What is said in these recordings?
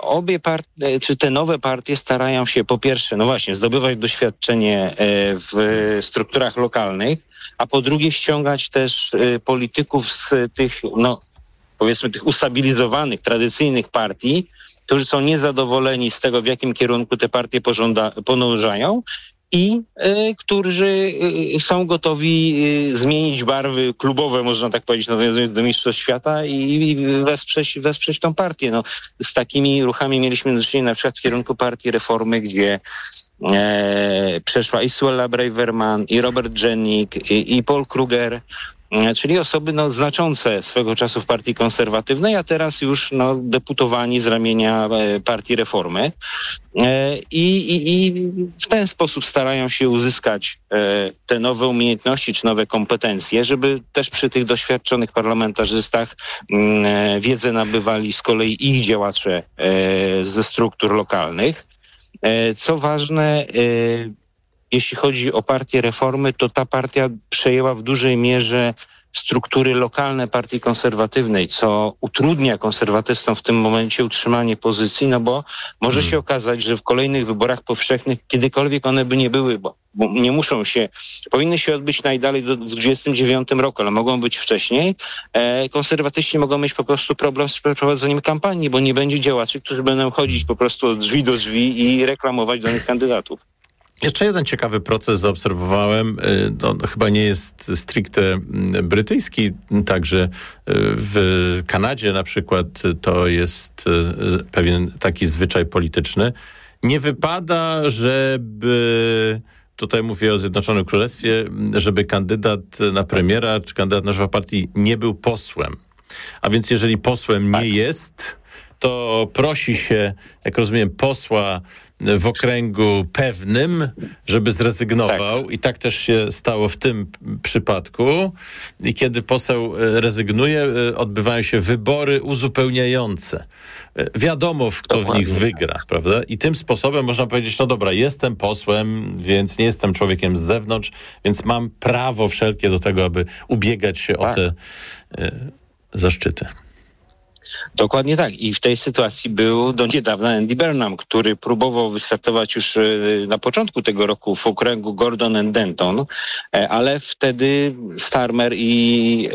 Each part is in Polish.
czy te nowe partie starają się po pierwsze, no właśnie, zdobywać doświadczenie w strukturach lokalnych, a po drugie ściągać też polityków z tych, no powiedzmy tych ustabilizowanych, tradycyjnych partii, którzy są niezadowoleni z tego, w jakim kierunku te partie podążają i którzy są gotowi zmienić barwy klubowe, można tak powiedzieć, nawiązując do Mistrzostw Świata i wesprzeć tą partię. No, z takimi ruchami mieliśmy do czynienia na przykład w kierunku Partii Reformy, gdzie przeszła i Suella Braverman, i Robert Jennik, i Paul Kruger, czyli osoby znaczące swego czasu w Partii Konserwatywnej, a teraz już deputowani z ramienia Partii Reformy. I w ten sposób starają się uzyskać te nowe umiejętności czy nowe kompetencje, żeby też przy tych doświadczonych parlamentarzystach wiedzę nabywali z kolei ich działacze ze struktur lokalnych. Co ważne, jeśli chodzi o Partię Reformy, to ta partia przejęła w dużej mierze struktury lokalne Partii Konserwatywnej, co utrudnia konserwatystom w tym momencie utrzymanie pozycji, no bo może się okazać, że w kolejnych wyborach powszechnych, kiedykolwiek one by nie były, bo nie muszą się, powinny się odbyć najdalej w 29 roku, ale mogą być wcześniej. Konserwatyści mogą mieć po prostu problem z przeprowadzeniem kampanii, bo nie będzie działaczy, którzy będą chodzić po prostu od drzwi do drzwi i reklamować danych kandydatów. Jeszcze jeden ciekawy proces zaobserwowałem, chyba nie jest stricte brytyjski, także w Kanadzie na przykład to jest pewien taki zwyczaj polityczny. Nie wypada, żeby, tutaj mówię o Zjednoczonym Królestwie, żeby kandydat na premiera czy kandydat na szefa partii nie był posłem. A więc jeżeli posłem nie jest, to prosi się, jak rozumiem, posła w okręgu pewnym, żeby zrezygnował. I tak też się stało w tym przypadku. I kiedy poseł rezygnuje, odbywają się wybory uzupełniające. Wiadomo, kto w nich wygra, prawda? I tym sposobem można powiedzieć, no dobra, jestem posłem, więc nie jestem człowiekiem z zewnątrz, więc mam prawo wszelkie do tego, aby ubiegać się o te zaszczyty. Dokładnie tak. I w tej sytuacji był do niedawna Andy Burnham, który próbował wystartować już na początku tego roku w okręgu Gordon and Denton, ale wtedy Starmer i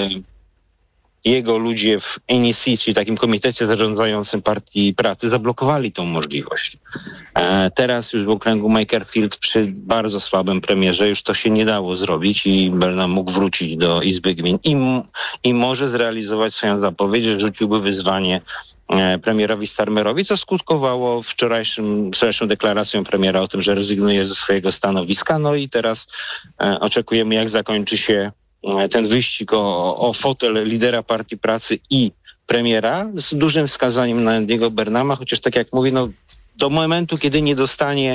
jego ludzie w NEC, czyli takim komitecie zarządzającym Partii Pracy, zablokowali tą możliwość. Teraz już w okręgu Makerfield przy bardzo słabym premierze już to się nie dało zrobić i Burnham mógł wrócić do Izby Gmin i może zrealizować swoją zapowiedź, że rzuciłby wyzwanie premierowi Starmerowi, co skutkowało wczorajszą deklaracją premiera o tym, że rezygnuje ze swojego stanowiska. No i teraz oczekujemy, jak zakończy się ten wyścig o fotel lidera Partii Pracy i premiera z dużym wskazaniem na Andy'ego Burnhama, chociaż tak jak mówię, do momentu, kiedy nie dostanie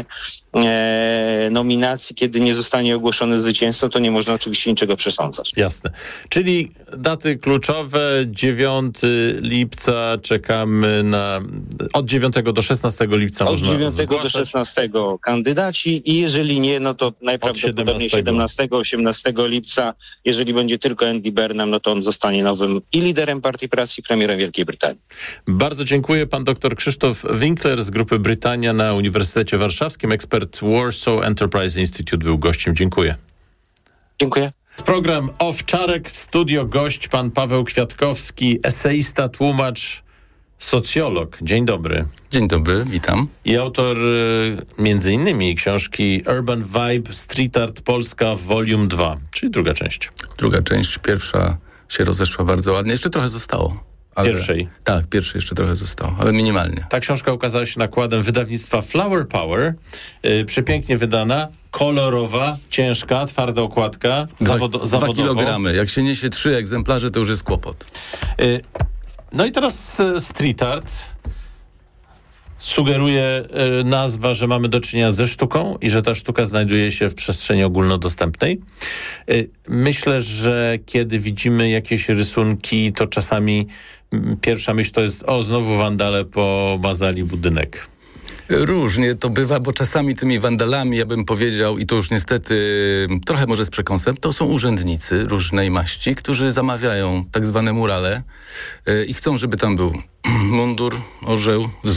nominacji, kiedy nie zostanie ogłoszony zwycięzcą, to nie można oczywiście niczego przesądzać. Jasne. Czyli daty kluczowe, 9 lipca czekamy na... Od 9 do 16 lipca można zgłaszać. Od 9 do 16 kandydaci i jeżeli nie, no to najprawdopodobniej 17-18 lipca, jeżeli będzie tylko Andy Burnham, no to on zostanie nowym i liderem Partii Pracy, i premierem Wielkiej Brytanii. Bardzo dziękuję. Pan dr Krzysztof Winkler z Grupy Brytania na Uniwersytecie Warszawskim, ekspert Warsaw Enterprise Institute był gościem. Dziękuję. Dziękuję. Program Owczarek, w studio gość pan Paweł Kwiatkowski, eseista, tłumacz, socjolog. Dzień dobry. Dzień dobry, witam. I autor między innymi książki Urban Vibe, Street Art Polska Volume 2, czyli druga część. Druga część, pierwsza się rozeszła bardzo ładnie, jeszcze trochę zostało. Pierwszej? Tak, pierwszej jeszcze trochę zostało, ale minimalnie. Ta książka ukazała się nakładem wydawnictwa Flower Power. Przepięknie wydana, kolorowa, ciężka, twarda okładka, zawodowa. 2 kilogramy. Jak się niesie 3 egzemplarze, to już jest kłopot. No i teraz street art. Sugeruje nazwa, że mamy do czynienia ze sztuką i że ta sztuka znajduje się w przestrzeni ogólnodostępnej. Myślę, że kiedy widzimy jakieś rysunki, to czasami pierwsza myśl to jest, znowu wandale pomazali budynek. Różnie to bywa, bo czasami tymi wandalami, ja bym powiedział, i to już niestety trochę może z przekąsem, to są urzędnicy różnej maści, którzy zamawiają tak zwane murale i chcą, żeby tam był mundur, orzeł,